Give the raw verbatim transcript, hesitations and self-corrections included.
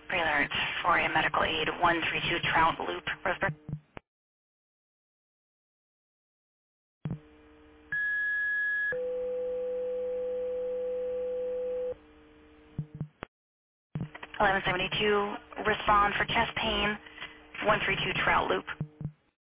Prealert for a medical aid one three two Trout Loop, Roseburg. eleven seventy-two, respond for chest pain, one three two Trout Loop.